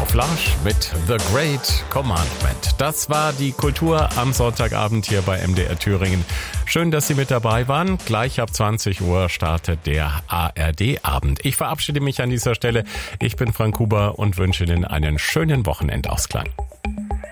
Flash mit The Great Commandment. Das war die Kultur am Sonntagabend hier bei MDR Thüringen. Schön, dass Sie mit dabei waren. Gleich ab 20 Uhr startet der ARD-Abend. Ich verabschiede mich an dieser Stelle. Ich bin Frank Huber und wünsche Ihnen einen schönen Wochenendausklang.